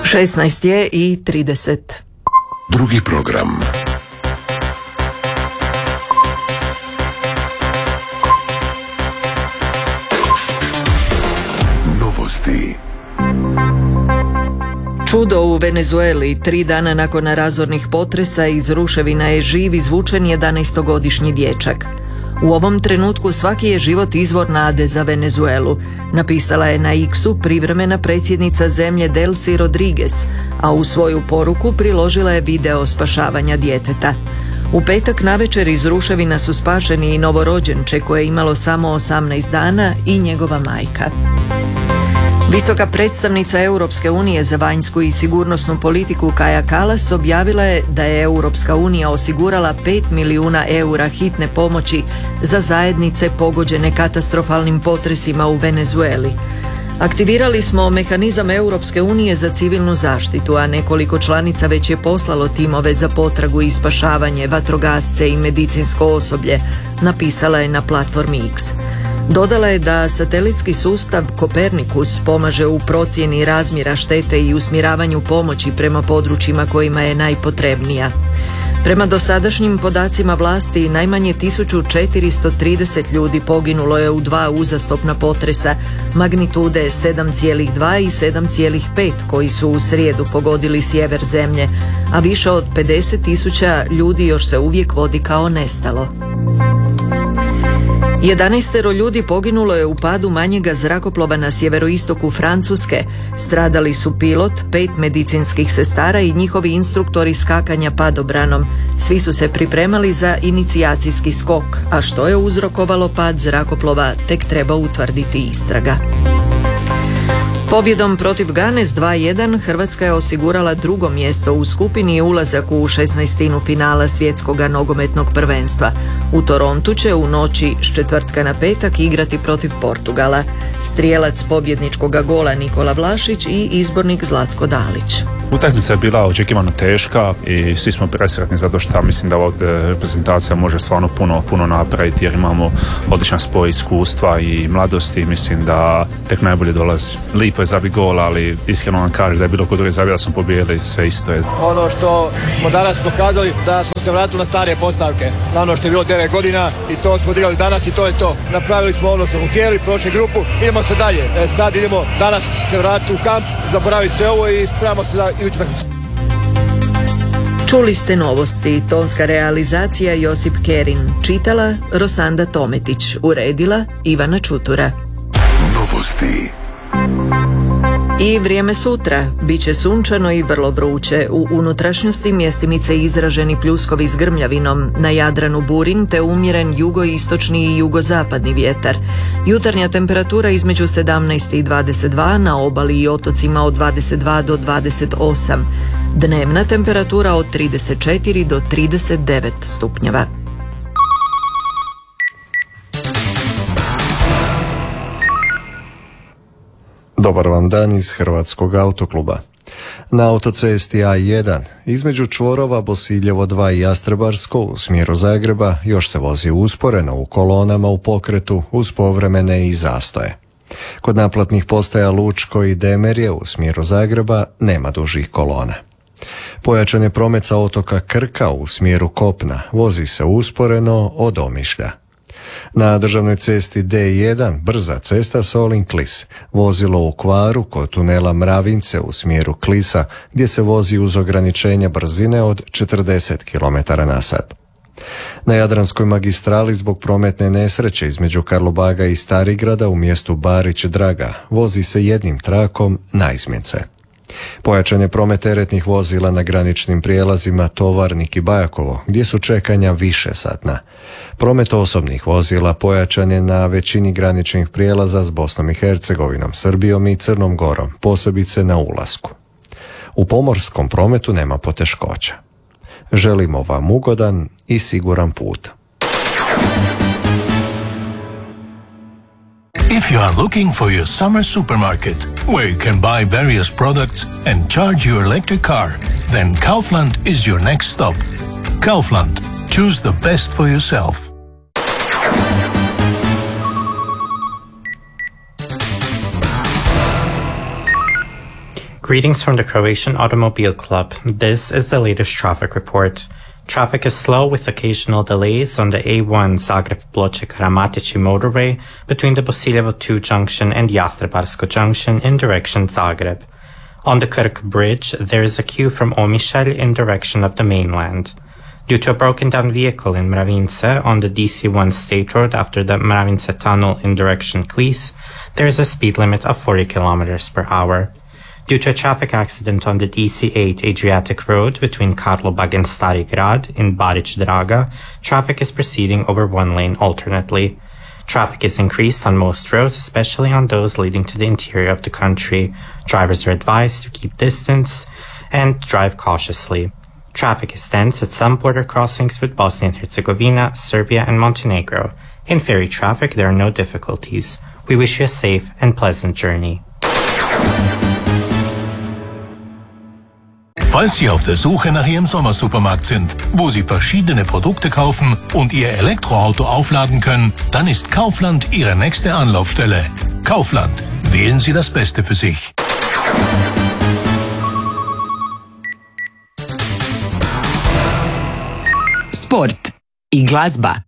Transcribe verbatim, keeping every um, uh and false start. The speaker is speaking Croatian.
šesnaest je i trideset. Drugi program. Novosti. Čudo u Venezueli. Tri dana nakon razornih potresa iz ruševina je živ izvučen jedanaestogodišnji dječak. U ovom trenutku svaki je život izvor nade za Venezuelu, napisala je na X-u privremena predsjednica zemlje Delcy Rodriguez, a u svoju poruku priložila je video spašavanja djeteta. U petak navečer iz ruševina su spašeni i novorođenče koje je imalo samo osamnaest dana i njegova majka. Visoka predstavnica Europske unije za vanjsku i sigurnosnu politiku Kaja Kallas objavila je da je Europska unija osigurala pet milijuna eura hitne pomoći za zajednice pogođene katastrofalnim potresima u Venezueli. Aktivirali smo mehanizam Europske unije za civilnu zaštitu, a nekoliko članica već je poslalo timove za potragu i spašavanje, vatrogasce i medicinsko osoblje, napisala je na platformi X. Dodala je da satelitski sustav Kopernikus pomaže u procjeni razmjera štete i usmjeravanju pomoći prema područjima kojima je najpotrebnija. Prema dosadašnjim podacima vlasti, najmanje tisuću četiristo trideset ljudi poginulo je u dva uzastopna potresa magnitude sedam zarez dva i sedam zarez pet koji su u srijedu pogodili sjever zemlje, a više od pedeset tisuća ljudi još se uvijek vodi kao nestalo. Jedanaestero ljudi poginulo je u padu manjega zrakoplova na sjeveroistoku Francuske. Stradali su pilot, pet medicinskih sestara i njihovi instruktori skakanja padobranom. Svi su se pripremali za inicijacijski skok, a što je uzrokovalo pad zrakoplova tek treba utvrditi istraga. Pobjedom protiv Gane s dva jedan Hrvatska je osigurala drugo mjesto u skupini i ulazak u šesnaestinu finala svjetskog nogometnog prvenstva. U Torontu će u noći s četvrtka na petak igrati protiv Portugala. Strijelac pobjedničkog gola Nikola Vlašić i izbornik Zlatko Dalić. Utakmica je bila očekivano teška i svi smo presretni zato što mislim da ova reprezentacija može stvarno puno, puno napraviti jer imamo odličan spoj iskustva i mladosti. Mislim da tek najbolje dolazi. Lipo je zabiti gol, ali iskreno vam kažem da je bilo kod druge zabije da smo pobijedili, sve isto je. Ono što smo danas pokazali da smo se vratili na stare postavke. Na ono što je bilo devet godina i to smo odigrali danas i to je to. Napravili smo ono što smo htjeli, prošli grupu, idemo se dalje. E, sad idemo danas se vratiti u kamp, zaboraviti sve ovo i spremamo se za iduću takmicu. Čuli ste novosti, tonska realizacija Josip Kerin, čitala Rosanda Tometić, uredila Ivana Čutura. Novosti. I vrijeme sutra. Biće sunčano i vrlo vruće. U unutrašnjosti mjestimice izraženi pljuskovi s grmljavinom, na Jadranu burin te umjeren jugoistočni i jugozapadni vjetar. Jutarnja temperatura između sedamnaest i dvadeset dva, na obali i otocima od dvadeset dva do dvadeset osam. Dnevna temperatura od trideset četiri do trideset devet stupnjeva. Dobar vam dan iz Hrvatskog autokluba. Na autocesti A jedan između čvorova Bosiljevo dva i Jastrebarsko u smjeru Zagreba još se vozi usporeno u kolonama u pokretu uz povremene i zastoje. Kod naplatnih postaja Lučko i Demerje u smjeru Zagreba nema dužih kolona. Pojačan je promet sa otoka Krka u smjeru kopna, vozi se usporeno od Omišlja. Na državnoj cesti D jedan brza cesta Solin-Klis, vozilo u kvaru kod tunela Mravince u smjeru Klisa gdje se vozi uz ograničenje brzine od četrdeset kilometara na sat. Na Jadranskoj magistrali zbog prometne nesreće između Karlobaga i Starigrada u mjestu Barić Draga vozi se jednim trakom naizmjence. Pojačan je promet teretnih vozila na graničnim prijelazima Tovarnik i Bajakovo, gdje su čekanja više satna. Promet osobnih vozila pojačan je na većini graničnih prijelaza s Bosnom i Hercegovinom, Srbijom i Crnom Gorom, posebice na ulasku. U pomorskom prometu nema poteškoća. Želimo vam ugodan i siguran put. If you are looking for your summer supermarket, where you can buy various products and charge your electric car, then Kaufland is your next stop. Kaufland. Choose the best for yourself. Greetings from the Croatian Automobile Club. This is the latest traffic report. Traffic is slow with occasional delays on the A one Zagreb-Ploče-Karamatići motorway between the Bosiljevo two junction and Jastrebarsko junction in direction Zagreb. On the Krk bridge, there is a queue from Omišalj in direction of the mainland. Due to a broken down vehicle in Mravince on the D C one state road after the Mravince tunnel in direction Klis, there is a speed limit of forty kilometers per hour. Due to a traffic accident on the D C eight Adriatic Road between Karlobag and Stari Grad in Barić Draga, traffic is proceeding over one lane alternately. Traffic is increased on most roads, especially on those leading to the interior of the country. Drivers are advised to keep distance and drive cautiously. Traffic is dense at some border crossings with Bosnia and Herzegovina, Serbia and Montenegro. In ferry traffic, there are no difficulties. We wish you a safe and pleasant journey. Falls Sie auf der Suche nach Ihrem Sommersupermarkt sind, wo Sie verschiedene Produkte kaufen und Ihr Elektroauto aufladen können, dann ist Kaufland Ihre nächste Anlaufstelle. Kaufland. Wählen Sie das Beste für sich. Sport i glazba.